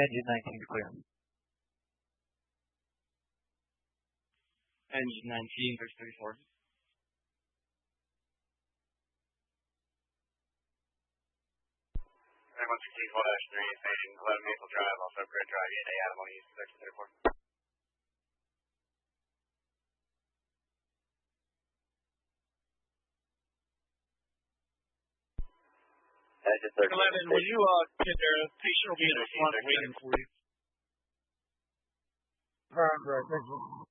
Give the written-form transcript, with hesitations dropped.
Engine 19 clear. Engine 19, bridge 34. Everyone 64-3, station 11 Maple Drive, also Grid Drive, 8A, Adam, on use section 34. Engine 13. 11, when you get there, the patient will be in the front waiting for you. Right, thank you.